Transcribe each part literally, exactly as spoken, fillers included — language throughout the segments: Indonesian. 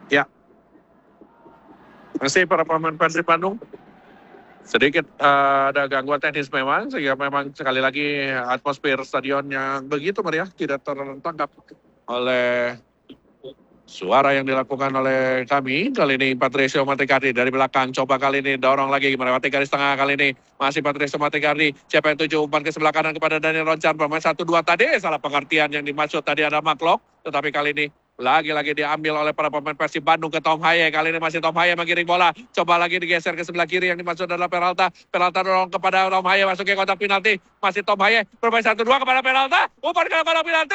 Ya, masih para pemain Persib Bandung. Sedikit uh, ada gangguan teknis memang, sehingga memang sekali lagi atmosfer stadion yang begitu meriah tidak tertangkap oleh suara yang dilakukan oleh kami. Kali ini Patricio Matekardi dari belakang, coba kali ini dorong lagi melewati garis tengah. Kali ini masih Patricio Matekardi, siapa yang tuju umpan ke sebelah kanan kepada Daniel Roncan, pemain satu dua tadi, salah pengertian yang dimaksud tadi ada Maklok, tetapi kali ini lagi-lagi diambil oleh para pemain Persib Bandung ke Tom Haye. Kali ini masih Tom Haye mengiring bola, coba lagi digeser ke sebelah kiri, yang dimaksud adalah Peralta. Peralta dorong kepada Tom Haye, masuk ke kotak penalti, masih Tom Haye bermain satu dua kepada Peralta, umpan ke kotak penalti.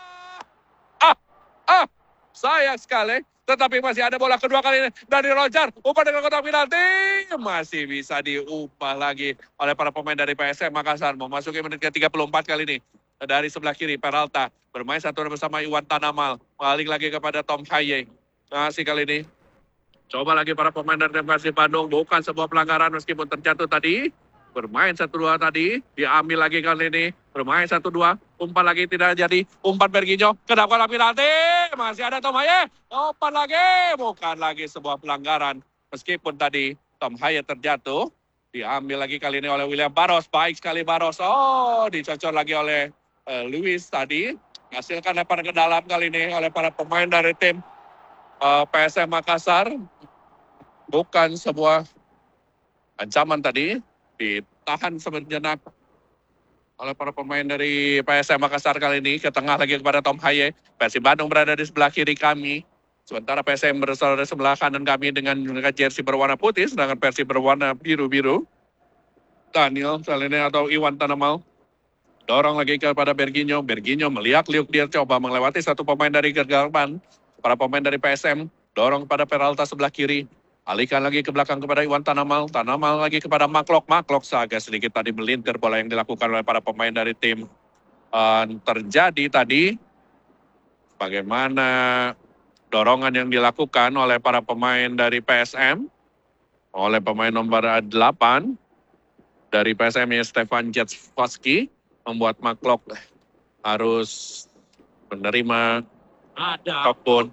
Ah, ah, sayang sekali, tetapi masih ada bola kedua kali ini dari Roger, umpan dengan kotak penalti, masih bisa diubah lagi oleh para pemain dari P S M Makassar. Memasuki menit ke tiga puluh empat kali ini. Dari sebelah kiri, Peralta bermain satu bersama Iwan Tanamal, balik lagi kepada Tom Haye. Masih kali ini, coba lagi para pemain dari Persib Bandung, bukan sebuah pelanggaran meskipun terjatuh tadi. Bermain satu dua tadi, diambil lagi kali ini, bermain satu dua, umpan lagi tidak jadi, umpan Berginjo, kedap kotak penalti, masih ada Tom Haye, umpan lagi, bukan lagi sebuah pelanggaran. Meskipun tadi Tom Haye terjatuh, diambil lagi kali ini oleh William Barros, baik sekali Barros, oh dicocor lagi oleh uh, Luis tadi, hasilkan lemparan ke dalam kali ini oleh para pemain dari tim uh, P S M Makassar, bukan sebuah ancaman tadi, ditahan sejenak oleh para pemain dari P S M Makassar kali ini, ke tengah lagi kepada Tom Haye. Persib Bandung berada di sebelah kiri kami, sementara P S M berada di sebelah kanan kami dengan menggunakan jersey berwarna putih, sedangkan Persib berwarna biru-biru. Daniel kali ini atau Iwan Tanamal dorong lagi kepada Berginho. Berginho meliak-liuk, dia coba melewati satu pemain dari gerbang. Para pemain dari P S M dorong kepada Peralta sebelah kiri. Alihkan lagi ke belakang kepada Iwan Tanamal. Tanamal lagi kepada Maklok. Maklok agak sedikit tadi melintir bola yang dilakukan oleh para pemain dari tim. Uh, terjadi tadi bagaimana dorongan yang dilakukan oleh para pemain dari P S M. Oleh pemain nomor delapan dari P S M ya, Stefan Jetsvoski, membuat Maklok harus menerima ataupun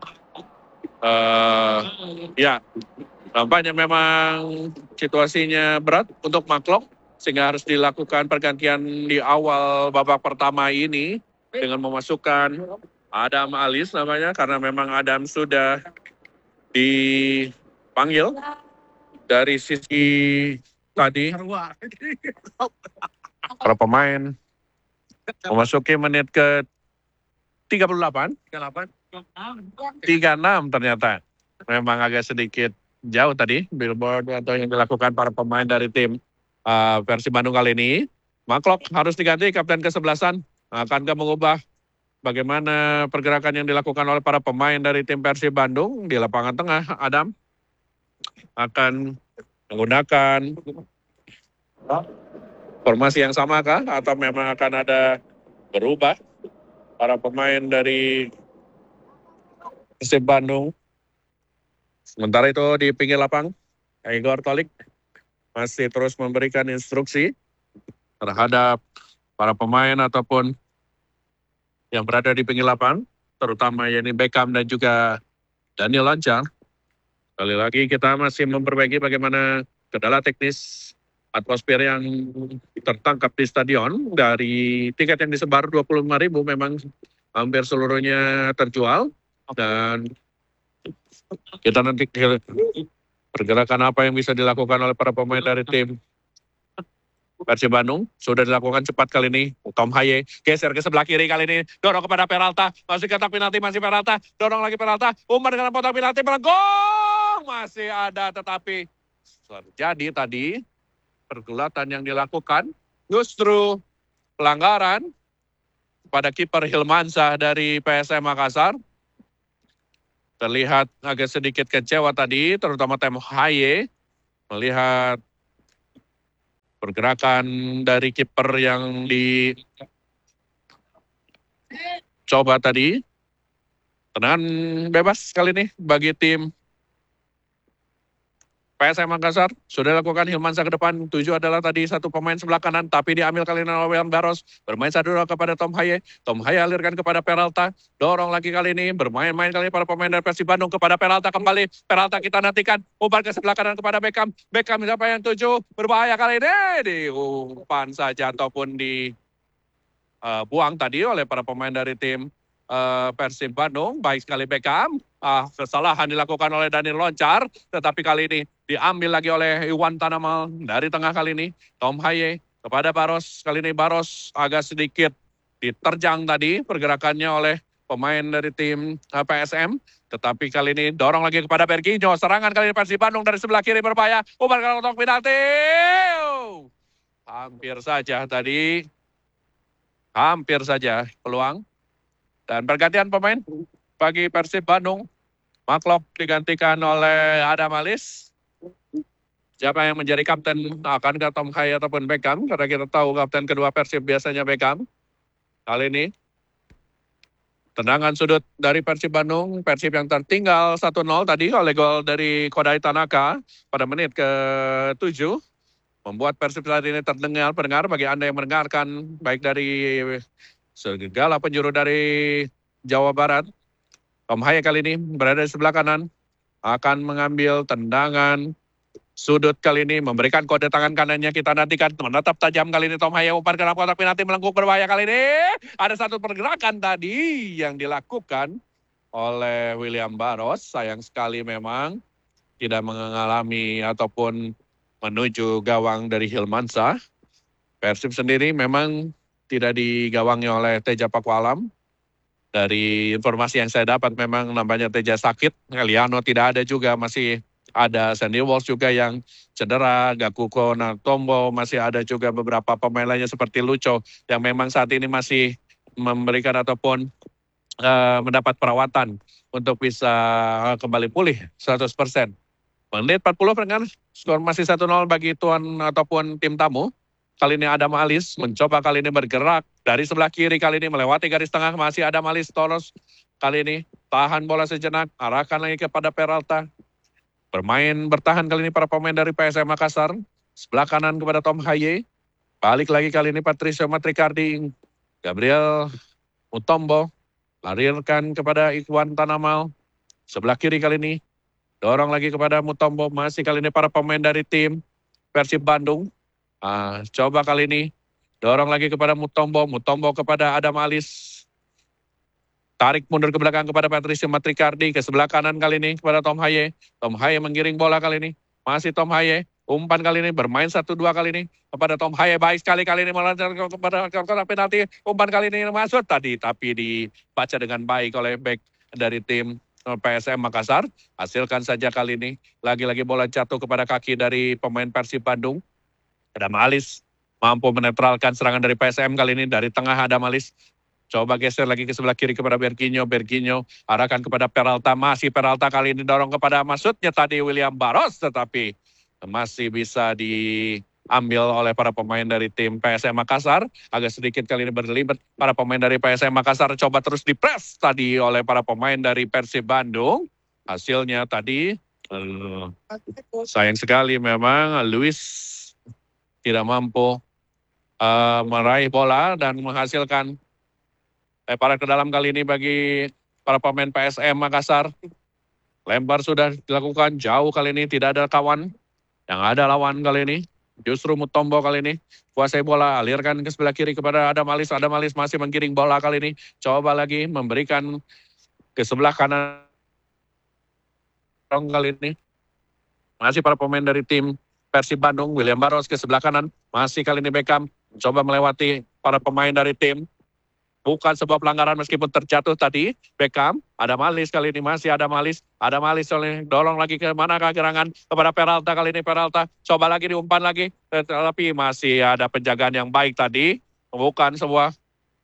uh, ya nampaknya memang situasinya berat untuk Maklok, sehingga harus dilakukan pergantian di awal babak pertama ini dengan memasukkan Adam Alis namanya, karena memang Adam sudah dipanggil dari sisi tadi. Para pemain memasuki menit ke tiga puluh delapan. tiga puluh enam ternyata. Memang agak sedikit jauh tadi billboard atau yang dilakukan para pemain dari tim uh, Persib Bandung kali ini. Maklok harus diganti, kapten kesebelasan. Akankah mengubah bagaimana pergerakan yang dilakukan oleh para pemain dari tim Persib Bandung di lapangan tengah? Adam akan menggunakan formasi yang sama kah? Atau memang akan ada berubah para pemain dari Persib Bandung? Sementara itu di pinggir lapang, Igor Tolik masih terus memberikan instruksi terhadap para pemain ataupun yang berada di pinggir lapang, terutama yakni Beckham dan juga Daniel Lancar. Kali lagi kita masih memperbaiki bagaimana kendala teknis atmosfer yang tertangkap di stadion. Dari tiket yang disebar dua puluh lima ribu memang hampir seluruhnya terjual. Dan kita nanti pergerakan apa yang bisa dilakukan oleh para pemain dari tim Persib Bandung sudah dilakukan cepat kali ini. Tom Haye geser ke sebelah kiri kali ini, dorong kepada Peralta, masih kotak penalti, masih Peralta, dorong lagi Peralta, umpan dengan kotak penalti, gol masih ada, tetapi terjadi tadi pergulatan yang dilakukan justru pelanggaran pada kiper Hilmansyah dari P S M Makassar. Terlihat agak sedikit kecewa tadi, terutama Tom Haye, melihat pergerakan dari kiper yang dicoba tadi. Tendangan bebas kali ini bagi tim P S M Makassar sudah lakukan Hilmansyah ke depan. Tujuh adalah tadi satu pemain sebelah kanan, tapi diambil kali ini oleh William Baros. Bermain satu dua kepada Tom Haye. Tom Haye alirkan kepada Peralta. Dorong lagi kali ini. Bermain-main kali ini para pemain dari Persib Bandung kepada Peralta kembali. Peralta kita nantikan. Umpan ke sebelah kanan kepada Beckham. Beckham siapa yang tujuh? Berbahaya kali ini. Diumpan saja ataupun di uh, buang tadi oleh para pemain dari tim uh, Persib Bandung. Baik sekali Beckham. Ah, kesalahan dilakukan oleh Daniel Loncar, tetapi kali ini diambil lagi oleh Iwan Tanamal dari tengah kali ini. Tom Haye kepada Baros, kali ini Baros agak sedikit diterjang tadi pergerakannya oleh pemain dari tim P S M. Tetapi kali ini dorong lagi kepada Berginho, serangan kali ini Persib Bandung dari sebelah kiri berbahaya. Umpan kalau untuk penalti. Hampir saja tadi, hampir saja peluang. Dan pergantian pemain bagi Persib Bandung. Maklok digantikan oleh Adam Alis. Siapa yang menjadi kapten akan ke Tom Haye ataupun Beckham. Karena kita tahu kapten kedua Persib biasanya Beckham. Kali ini tendangan sudut dari Persib Bandung. Persib yang tertinggal satu nol tadi oleh gol dari Kodai Tanaka pada menit ke tujuh. Membuat Persib saat ini terdengar pendengar bagi Anda yang mendengarkan baik dari segala penjuru dari Jawa Barat. Tom Haye kali ini berada di sebelah kanan, akan mengambil tendangan sudut kali ini, memberikan kode tangan kanannya, kita nantikan, menatap tajam kali ini Tom Haye, umpan ke dalam kotak penalti, melengkung berbahaya kali ini. Ada satu pergerakan tadi yang dilakukan oleh William Baros, sayang sekali memang tidak mengalami ataupun menuju gawang dari Hilmansyah. Persib sendiri memang tidak digawangi oleh Teja Pakualam. Dari informasi yang saya dapat memang namanya Teja sakit, Eliano tidak ada juga, masih ada Sandy Walsh juga yang cedera, Gakuko Natombo, masih ada juga beberapa pemain lainnya seperti Lucho yang memang saat ini masih memberikan ataupun uh, mendapat perawatan untuk bisa kembali pulih seratus persen. Menit empat puluh dengan skor masih satu nol bagi tuan ataupun tim tamu. Kali ini Adam Alis mencoba kali ini bergerak dari sebelah kiri, kali ini melewati garis tengah, masih Adam Alis Toros. Kali ini tahan bola sejenak, arahkan lagi kepada Peralta. Bermain bertahan kali ini para pemain dari P S M Makassar. Sebelah kanan kepada Tom Haye. Balik lagi kali ini Patricio Matrikardi. Gabriel Mutombo. Larirkan kepada Ikhwan Tanamal. Sebelah kiri kali ini. Dorong lagi kepada Mutombo. Masih kali ini para pemain dari tim Persib Bandung. Ah, coba kali ini dorong lagi kepada Mutombo, Mutombo kepada Adam Alis. Tarik mundur ke belakang kepada Patricio Matrikardi, ke sebelah kanan kali ini kepada Tom Haye. Tom Haye menggiring bola kali ini. Masih Tom Haye, umpan kali ini bermain satu dua kali ini kepada Tom Haye. Baik sekali kali ini melancar kepada kotak penalti. Umpan kali ini masuk tadi, tapi dibaca dengan baik oleh back dari tim P S M Makassar. Hasilkan saja kali ini. Lagi-lagi bola jatuh kepada kaki dari pemain Persib Bandung. Adam Alis mampu menetralkan serangan dari P S M kali ini dari tengah. Adam Alis coba geser lagi ke sebelah kiri kepada Berginho. Berginho arahkan kepada Peralta. Masih Peralta kali ini dorong kepada maksudnya tadi William Baros. Tetapi masih bisa diambil oleh para pemain dari tim P S M Makassar. Agak sedikit kali ini berlibat. Para pemain dari P S M Makassar coba terus dipres tadi oleh para pemain dari Persib Bandung. Hasilnya tadi uh, sayang sekali memang Luis tidak mampu uh, meraih bola dan menghasilkan lemparan ke dalam kali ini bagi para pemain P S M Makassar. Lempar sudah dilakukan jauh kali ini, tidak ada kawan. Yang ada lawan kali ini. Justru Mutombo kali ini kuasai bola, alirkan ke sebelah kiri kepada Adam Alis. Adam Alis masih menggiring bola kali ini. Coba lagi memberikan ke sebelah kanan kali ini. Masih para pemain dari tim Persib Bandung, William Baros ke sebelah kanan. Masih kali ini Beckham coba melewati para pemain dari tim. Bukan sebuah pelanggaran meskipun terjatuh tadi. Beckham, Adam Alis kali ini masih Adam Alis. Adam Alis dorong lagi ke mana kegerangan kepada Peralta kali ini. Peralta coba lagi diumpan lagi. Tetapi masih ada penjagaan yang baik tadi. Bukan sebuah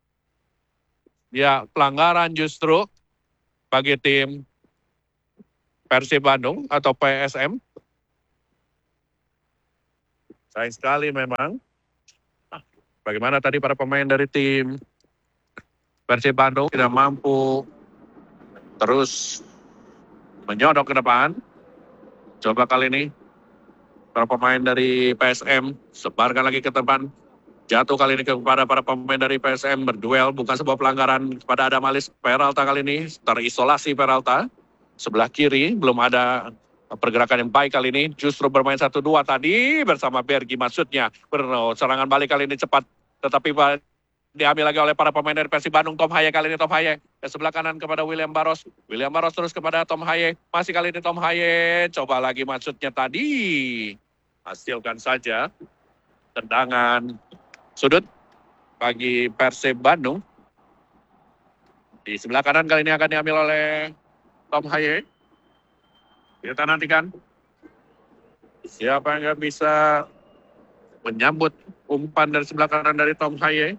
ya pelanggaran justru bagi tim Persib Bandung atau P S M. Sayang sekali memang. Bagaimana tadi para pemain dari tim Persib Bandung tidak mampu terus menyodok ke depan. Coba kali ini para pemain dari P S M. Sebarkan lagi ke depan. Jatuh kali ini kepada para pemain dari P S M. Berduel, bukan sebuah pelanggaran kepada Adam Alis. Peralta kali ini terisolasi Peralta. Sebelah kiri belum ada pergerakan yang baik kali ini. Justru bermain satu dua tadi bersama Bergi maksudnya. Berno, serangan balik kali ini cepat. Tetapi diambil lagi oleh para pemain dari Persib Bandung. Tom Haye kali ini Tom Haye. Ke sebelah kanan kepada William Baros. William Baros terus kepada Tom Haye. Masih kali ini Tom Haye. Coba lagi maksudnya tadi. Hasilkan saja. Tendangan sudut bagi Persib Bandung. Di sebelah kanan kali ini akan diambil oleh Tom Haye. Kita nantikan siapa yang bisa menyambut umpan dari sebelah kanan dari Tom Haye.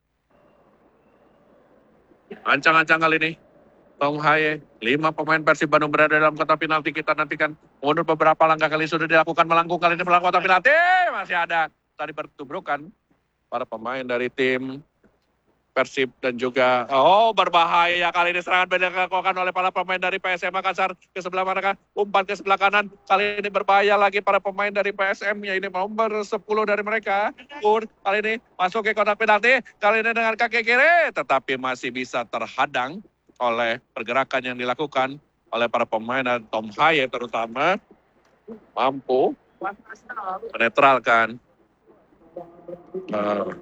Ancang-ancang kali ini Tom Haye. Lima pemain Persib Bandung berada dalam kotak penalti. Kita nantikan mundur beberapa langkah kali sudah dilakukan melangkung kali ini melangkung kotak penalti. Masih ada tadi bertubrukan para pemain dari tim Persib dan juga oh berbahaya kali ini serangan beda dilakukan oleh para pemain dari P S M Makassar ke sebelah manakah umpan ke sebelah kanan kali ini berbahaya lagi para pemain dari P S M ya ini nomor sepuluh dari mereka pun kali ini masuk ke kotak penalti kali ini dengan kaki kiri tetapi masih bisa terhadang oleh pergerakan yang dilakukan oleh para pemain dan Tom Haye terutama mampu menetralkan uh,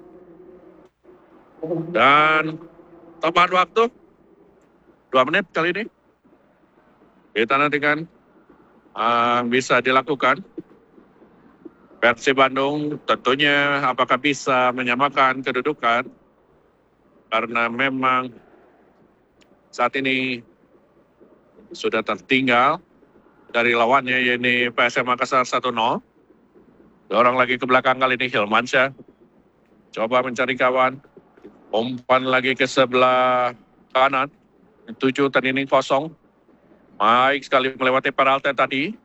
dan tambahan waktu dua menit kali ini. Kita nantikan uh, bisa dilakukan. Persib Bandung tentunya apakah bisa menyamakan kedudukan. Karena memang saat ini sudah tertinggal dari lawannya yaitu P S M Makassar satu nol. Dorong lagi ke belakang kali ini Hilmansyah. Coba mencari kawan. Umpan lagi ke sebelah kanan. Tujuh dan ini kosong. Baik sekali melewati Peralta tadi.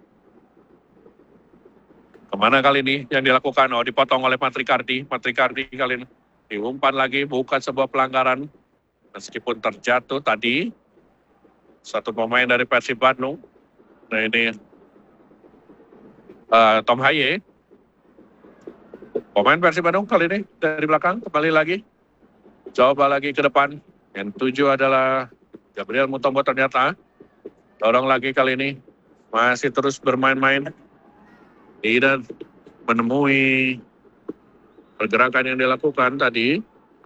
Kemana kali ini yang dilakukan? Oh dipotong oleh Matrikardi. Matrikardi kali ini diumpan lagi. Bukan sebuah pelanggaran. Meskipun terjatuh tadi. Satu pemain dari Persib Bandung. Nah ini uh, Tom Haye. Pemain Persib Bandung kali ini dari belakang. Kembali lagi. Coba lagi ke depan. Yang tujuh adalah Gabriel Mutombo ternyata. Dorong lagi kali ini. Masih terus bermain-main. Tidak menemui pergerakan yang dilakukan tadi.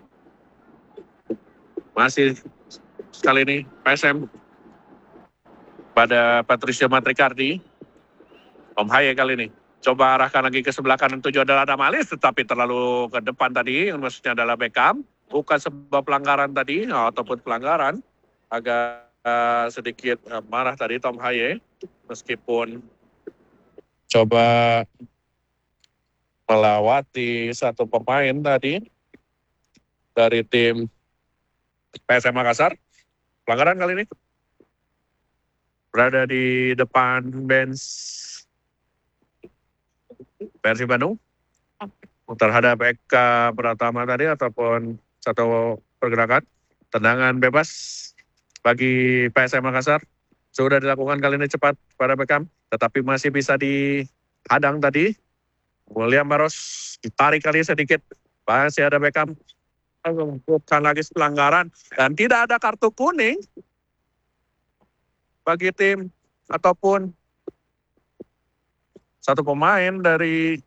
Masih sekali ini P S M. Pada Patricio Matrikardi. Tom Haye kali ini. Coba arahkan lagi ke sebelah kanan. Tujuh adalah Adam Alis. Tetapi terlalu ke depan tadi. Yang maksudnya adalah Beckham. Bukan sebuah pelanggaran tadi, ataupun pelanggaran. Agak uh, sedikit uh, marah tadi Tom Haye. Meskipun coba melewati satu pemain tadi. Dari tim P S M Makassar. Pelanggaran kali ini. Berada di depan bench Persib Bandung. Terhadap Eka Pratama tadi ataupun satu pergerakan tendangan bebas bagi P S M Makassar sudah dilakukan kali ini cepat pada Beckham tetapi masih bisa dihadang tadi William Baros ditarik kali sedikit masih ada Beckham bukan lagi pelanggaran dan tidak ada kartu kuning bagi tim ataupun satu pemain dari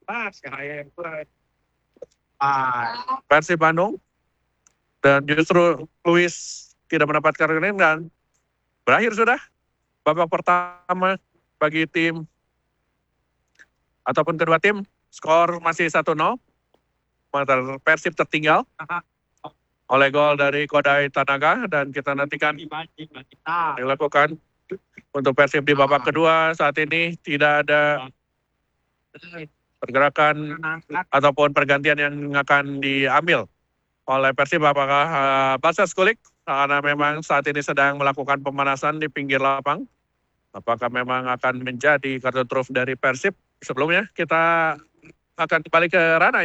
Persib Bandung. Dan justru Luis tidak mendapatkan kuning dan berakhir sudah babak pertama bagi tim ataupun kedua tim. Skor masih satu nol. Persib tertinggal oleh gol dari Kodai Tanaga dan kita nantikan dilakukan untuk Persib di babak kedua. Saat ini tidak ada pergerakan ataupun pergantian yang akan diambil oleh Persib. Apakah uh, Basas Kulik karena memang saat ini sedang melakukan pemanasan di pinggir lapang. Apakah memang akan menjadi kartu truf dari Persib? Sebelumnya kita akan kembali ke Rana.